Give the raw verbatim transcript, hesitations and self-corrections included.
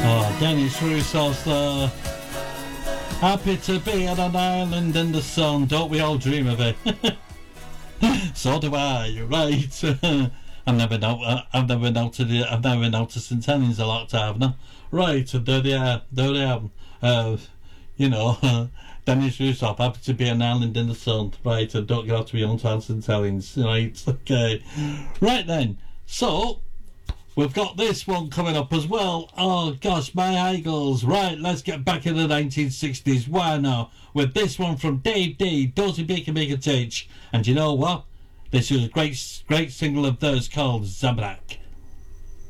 Oh, Dennis Roussos there. Happy to be on an island in the sun. Don't we all dream of it? So do I. Right. I've never noticed. I've never noticed. I've never noticed St Helens a lot, haven't I? Right. There they are. There they are. Uh, you know, Dennis Roussos. Happy to be on an island in the sun. Right. And don't go to be on St Helens. Right. Okay. Right then. So. We've got this one coming up as well. Oh gosh, my Eagles. Right, let's get back in the nineteen sixties. Why not? With this one from Dave D, Dozy Beacon Beacon Teach. And you know what? This is a great, great single of theirs called Zabrak.